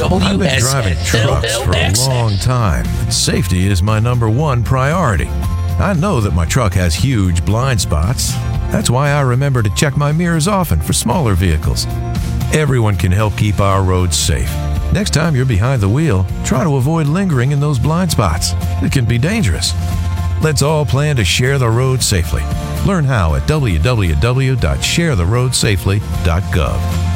I've been driving trucks for a long time. Safety is my #1 priority. I know that my truck has huge blind spots. That's why I remember to check my mirrors often for smaller vehicles. Everyone can help keep our roads safe. Next time you're behind the wheel, try to avoid lingering in those blind spots. It can be dangerous. Let's all plan to share the road safely. Learn how at www.sharetheroadsafely.gov.